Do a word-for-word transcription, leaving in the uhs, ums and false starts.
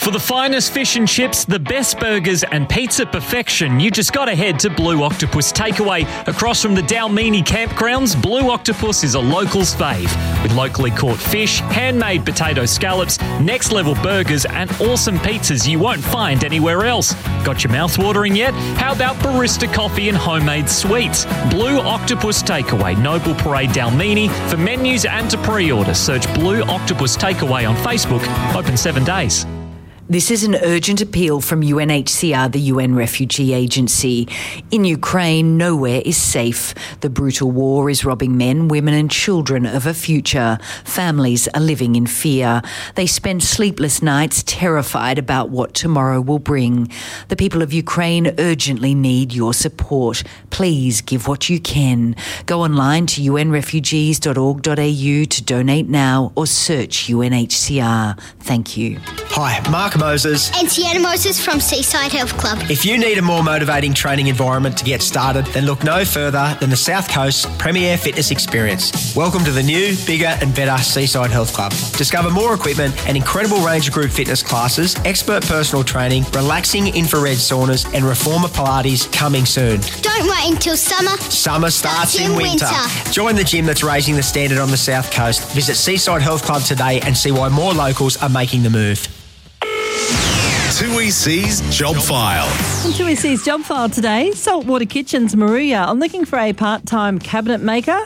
For the finest fish and chips, the best burgers and pizza perfection, you just got to head to Blue Octopus Takeaway. Across from the Dalmini campgrounds, Blue Octopus is a local's fave. With locally caught fish, handmade potato scallops, next-level burgers and awesome pizzas you won't find anywhere else. Got your mouth watering yet? How about barista coffee and homemade sweets? Blue Octopus Takeaway, Noble Parade Dalmini. For menus and to pre-order, search Blue Octopus Takeaway on Facebook. Open seven days. This is an urgent appeal from U N H C R, the U N Refugee Agency. In Ukraine, nowhere is safe. The brutal war is robbing men, women and children of a future. Families are living in fear. They spend sleepless nights terrified about what tomorrow will bring. The people of Ukraine urgently need your support. Please give what you can. Go online to u n refugees dot org dot a u to donate now or search U N H C R. Thank you. Hi, Mark Moses and Sienna Moses from Seaside Health Club. If you need a more motivating training environment to get started, then look no further than the South Coast Premier Fitness Experience. Welcome to the new, bigger and better Seaside Health Club. Discover more equipment, an incredible range of group fitness classes, expert personal training, relaxing infrared saunas and reformer Pilates coming soon. Don't wait until summer. Summer starts, starts in, in winter. winter. Join the gym that's raising the standard on the South Coast. Visit Seaside Health Club today and see why more locals are making the move. two E C's Job File. On two E C's Job File today, Saltwater Kitchens, Maruya. I'm looking for a part-time cabinet maker.